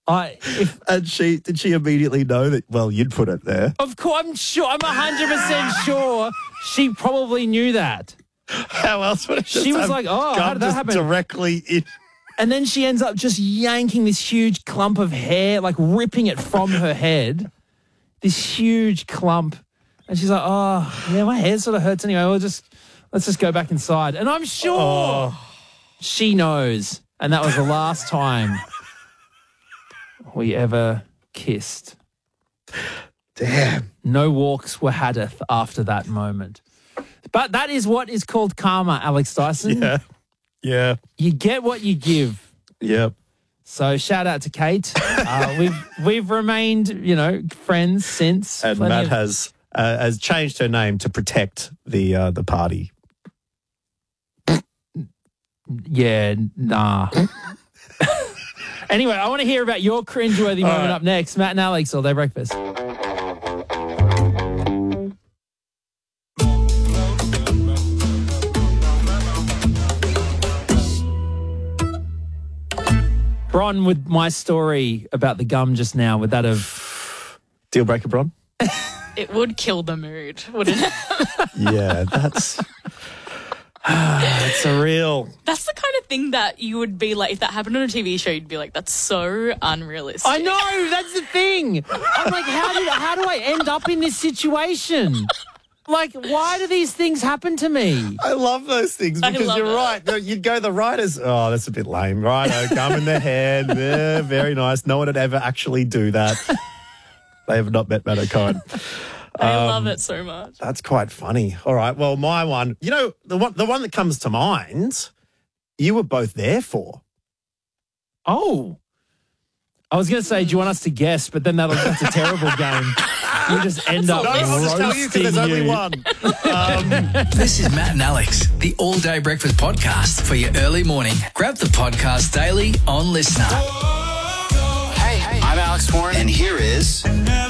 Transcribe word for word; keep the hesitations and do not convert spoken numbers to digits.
I, if, And she did she immediately know that, well, you'd put it there? of course, I'm sure, I'm one hundred percent sure she probably knew that. How else would it just She was have like, oh, how gum did that just happen? directly in? And then she ends up just yanking this huge clump of hair, like ripping it from her head. This huge clump. And she's like, oh, yeah, my hair sort of hurts anyway. We'll just, let's just go back inside. And I'm sure Oh. she knows. And that was the last time we ever kissed. Damn. No walks were hadeth after that moment. But that is what is called karma, Alex Dyson. Yeah. Yeah. You get what you give. Yep. So shout out to Kate. Uh, we've we've remained, you know, friends since. And Plenty Matt of- has uh, has changed her name to protect the uh, the party. Yeah, nah. Anyway, I want to hear about your cringeworthy moment right. up next. Matt and Alex, All Day Breakfast. Bron, with my story about the gum just now, would that have... Deal breaker, Bron? It would kill the mood, wouldn't it? Yeah, that's that's a real. That's the kind of thing that you would be like, if that happened on a T V show, you'd be like, that's so unrealistic. I know, that's the thing. I'm like, how did how do I end up in this situation? Like, why do these things happen to me? I love those things I because love you're it. right. No, you'd go the writers. Oh, that's a bit lame. Right, oh, gum in their head. Yeah, very nice. No one would ever actually do that. They have not met Matt O'Kine. I Um, love it so much. That's quite funny. All right. Well, my one, you know, the one, the one that comes to mind, you were both there for. Oh. I was going to say, do you want us to guess? But then that'll, that's a terrible game. You just end up No, I'll just tell you because there's roasting only you. one. Um, This is Matt and Alex, the All Day Breakfast podcast for your early morning. Grab the podcast daily on Listener. Hey, hey, I'm Alex Warren. And here is